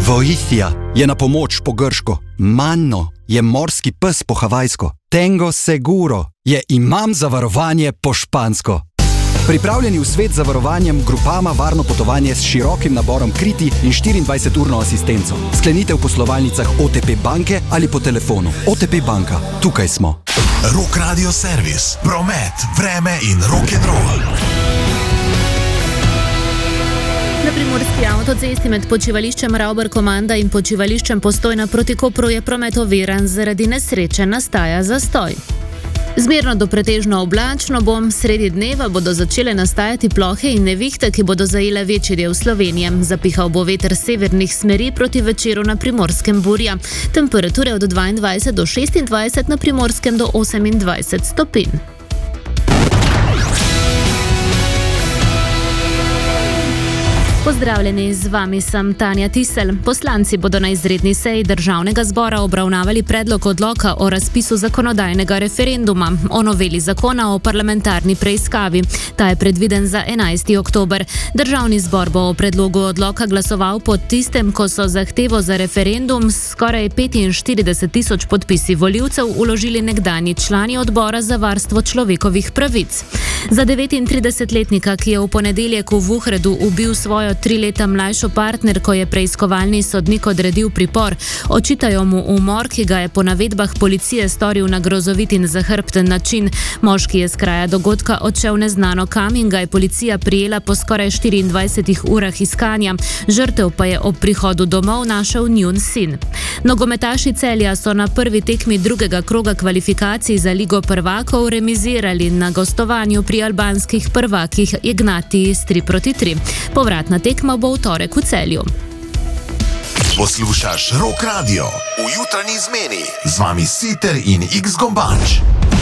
Voithia je na pomoč po grško, manno je morski pes po havajsko, tengo seguro je imam zavarovanje po špansko. Pripravljeni v svet z zavarovanjem Grupama varno potovanje s širokim naborom kriti in 24-urno asistenco. Sklenite v poslovalnicah OTP banke ali po telefonu. OTP banka, tukaj smo. Rock Radio Servis, promet, vreme in rock'n'roll. Na primorski avtocesti med počivališčem Ravbar-Komanda in počivališčem Postojna proti Kopru je promet oviran, zaradi nesreče nastaja zastoj. Zmerno do pretežno oblačno bo, sredi dneva bodo začele nastajati plohe in nevihte, ki bodo zajele večji del Slovenije. Zapihal bo veter severnih smeri, proti večeru na Primorskem burja. Temperature od 22 do 26, na Primorskem do 28 stopinj. Pozdravljeni, z vami sem Tanja Tisel. Poslanci bodo na izredni seji Državnega zbora obravnavali predlog odloka o razpisu zakonodajnega referenduma o noveli zakona o parlamentarni preiskavi. Ta je predviden za 11. oktober. Državni zbor bo o predlogu odloka glasoval pod tistem, ko so zahtevo za referendum s skoraj 45 tisoč podpisi volivcev vložili nekdanji člani odbora za varstvo človekovih pravic. Za 39-letnika, ki je v ponedeljek v Vuhredu ubil svojo 3 leta mlajšo partnerko, je preiskovalni sodnik odredil pripor. Očitajo mu umor, ki ga je po navedbah policije storil na grozovit in zahrbten način. Moški je s kraja dogodka odšel neznano kam in ga je policija prijela po skoraj 24 urah iskanja. Žrtev pa je ob prihodu domov našel njun sin. Nogometaši Celja so na prvi tekmi drugega kroga kvalifikacij za Ligo prvakov remizirali na gostovanju pri albanskih prvakih Ignatiji s 3-3. Povratna tekma bo v torek v Celju. Poslušaš Rock Radio v jutranji zmeni. Z vami Siter in X Gombač.